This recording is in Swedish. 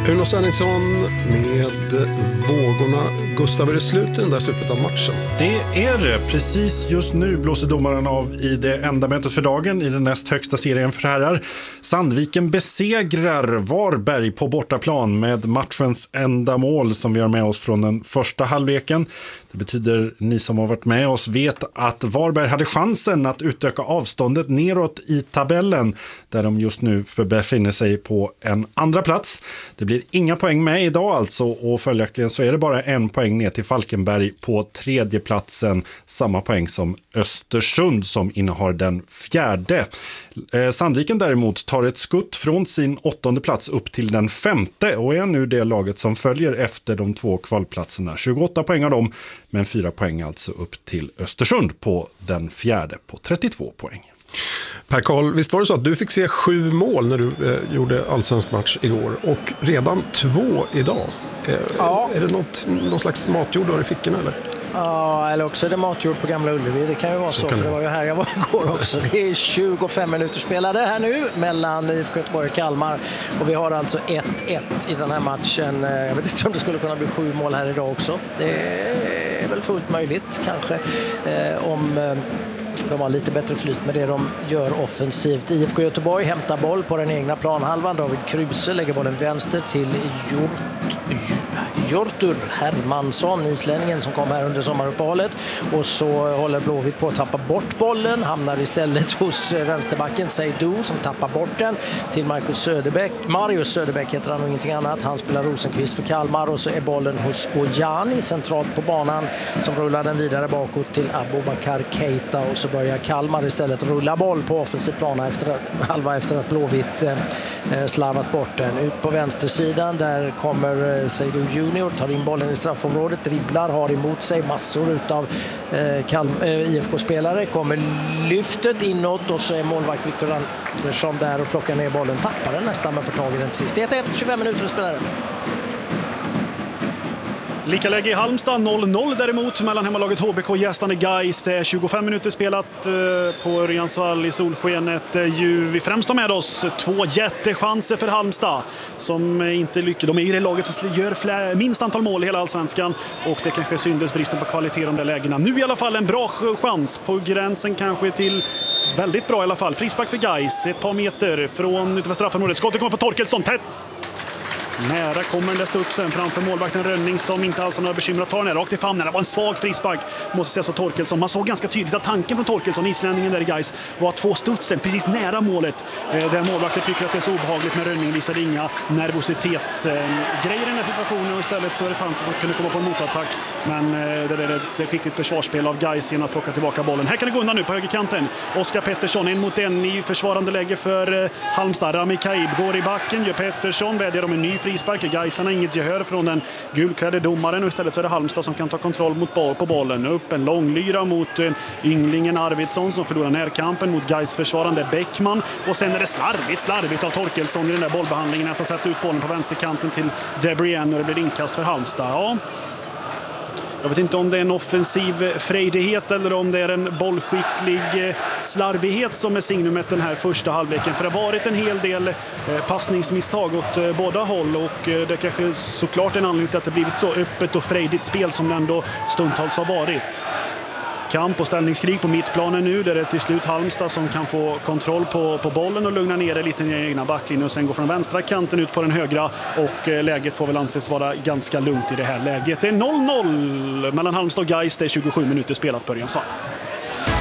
Uno Svenningsson med vågorna. Gustav, är det slut i den där Superettan-matchen? Det är det. Precis just nu blåser domaren av i det enda mötet för dagen i den näst högsta serien för herrar. Sandviken besegrar Varberg på bortaplan med matchens enda mål som vi har med oss från den första halvleken. Det betyder, ni som har varit med oss vet att Varberg hade chansen att utöka avståndet neråt i tabellen där de just nu befinner sig på en andra plats. Det blir inga poäng med idag alltså, och följaktligen så är det bara en poäng ner till Falkenberg på tredje platsen. Samma poäng som Östersund som innehar den fjärde. Sandviken däremot tar ett skutt från sin åttonde plats upp till den femte och är nu det laget som följer efter de två kvalplatserna. 28 poäng av dem, men 4 poäng alltså upp till Östersund på den fjärde på 32 poäng. Per-Karl, visst var det så att du fick se 7 mål när du gjorde allsvensk match igår och redan 2 idag? Ja. Är det någon slags matjord du har i fickorna eller? Ja, eller också är det matjord på Gamla Ullevi. Det kan ju vara så för det var ju här jag var igår också. Det är 25 minuter spelade här nu mellan IFK Göteborg och Kalmar. Och vi har alltså 1-1 i den här matchen. Jag vet inte om det skulle kunna bli 7 mål här idag också. Det är väl fullt möjligt kanske om de har lite bättre flyt med det de gör offensivt. IFK Göteborg hämtar boll på den egna planhalvan. David Kruse lägger bollen vänster till Hjortur Hermansson, islänningen som kom här under sommaruppehållet. Och så håller Blåvitt på att tappa bort bollen. Hamnar istället hos vänsterbacken Seydou som tappar bort den till Marius Söderbäck heter han och ingenting annat. Han spelar Rosenqvist för Kalmar och så är bollen hos Ojani centralt på banan som rullar den vidare bakåt till Abubakar Keita och så börjar Kalmar istället rulla boll på offensiv plan halva efter att Blåvitt slarvat bort den. Ut på vänstersidan där kommer Seydou Junior, tar in bollen i straffområdet, dribblar, har emot sig massor utav IFK-spelare, kommer lyftet inåt och så är målvakt Viktor Andersson där och plockar ner bollen, tappar den nästan men får tag i den sist. Det är 1-1, 25 minuter att spela. Lika läge i Halmstad, 0-0 däremot mellan hemmalaget HBK och gästande Gais. Det är 25 minuter spelat på Örjansvall i solskenet. Vi främst har med oss 2 jättechanser för Halmstad som inte lyckas. De är ju det laget som gör minst antal mål i hela allsvenskan och det kanske syndes bristen på kvalitet i de där lägena. Nu i alla fall en bra chans på gränsen kanske till väldigt bra i alla fall. Frispark för Gais, ett par meter från utanför straffområdet. Skottet kommer från Torkelsson, tätt. Nära kommer den där studsen framför målvakten Rönning som inte alls har några bekymmer att ta den här rakt i famnen. Det var en svag frispark, måste sägas av Torkelsson. Man såg ganska tydligt att tanken från Torkelsson, islänningen där i Gais, var att få studsen precis nära målet. Där målvakten tycker att det är så obehagligt med Rönning, visade inga nervositet grejer i den här situationen och istället så är det han som kunde komma på en motattack. Men det är ett skickligt försvarsspel av Gais genom att plocka tillbaka bollen. Här kan det gå undan nu på högerkanten. Oskar Pettersson, 1 mot 1 i försvarande läge för Halmstad. Rami Kaib går i backen, gör Pettersson, vädjar om en ny frispark. Gaisarna inget gehör från den gulklädde domaren och istället så är det Halmstad som kan ta kontroll på bollen. Upp en långlyra mot ynglingen Arvidsson som förlorar närkampen mot Gais försvarande Bäckman och sen är det slarvigt av Torkelsson i den där bollbehandlingen. Jag har satt ut bollen på vänsterkanten till Debrienne och det blir inkast för Halmstad. Ja. Jag vet inte om det är en offensiv frejdighet eller om det är en bollskicklig slarvighet som är signumet den här första halvleken. För det har varit en hel del passningsmisstag åt båda håll och det kanske såklart är en anledning till att det blivit så öppet och frejdigt spel som det ändå stundtals har varit. Kamp och ställningskrig på mittplanen nu där det är till slut Halmstad som kan få kontroll på bollen och lugna ner det lite i den egna backlinjen och sen gå från vänstra kanten ut på den högra och läget får väl anses vara ganska lugnt i det här läget. Det är 0-0 mellan Halmstad och Gais, det är 27 minuter spelat på Örjansvall.